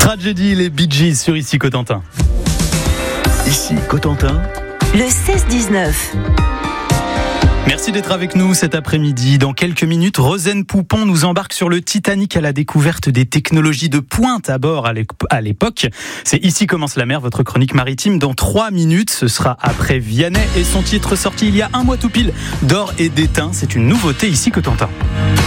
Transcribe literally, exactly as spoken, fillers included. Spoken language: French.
Tragédie, les Bee Gees sur Ici Cotentin. Ici Cotentin, le seize dix-neuf. Merci d'être avec nous cet après-midi. Dans quelques minutes, Rosen Poupon nous embarque sur le Titanic à la découverte des technologies de pointe à bord à l'époque. C'est Ici commence la mer, votre chronique maritime. Dans trois minutes, ce sera après Vianney et son titre sorti il y a un mois tout pile, d'or et d'étain. C'est une nouveauté Ici Cotentin.